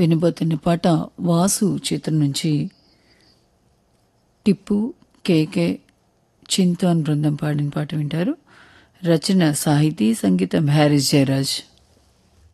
వినబోతున్న పాట వాసు చిత్రం నుంచి టిప్పు కేకే చింతాన్ బృందం పాడిన పాట వింటారు. రచన సాహితీ సంగీతం హ్యారిస్ జయరాజ్.